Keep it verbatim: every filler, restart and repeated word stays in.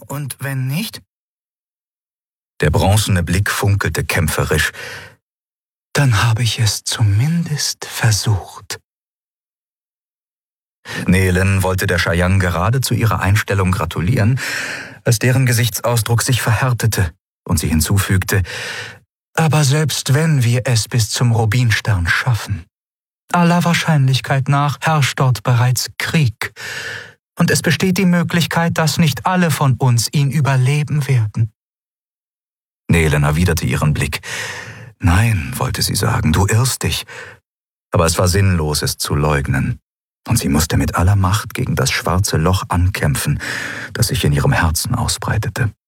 Und wenn nicht? Der bronzene Blick funkelte kämpferisch. Dann habe ich es zumindest versucht. Nehlen wollte der Cheyenne gerade zu ihrer Einstellung gratulieren, als deren Gesichtsausdruck sich verhärtete und sie hinzufügte, aber selbst wenn wir es bis zum Rubinstern schaffen, aller Wahrscheinlichkeit nach herrscht dort bereits Krieg, und es besteht die Möglichkeit, dass nicht alle von uns ihn überleben werden. Nehlen erwiderte ihren Blick. Nein, wollte sie sagen, du irrst dich. Aber es war sinnlos, es zu leugnen. Und sie musste mit aller Macht gegen das schwarze Loch ankämpfen, das sich in ihrem Herzen ausbreitete.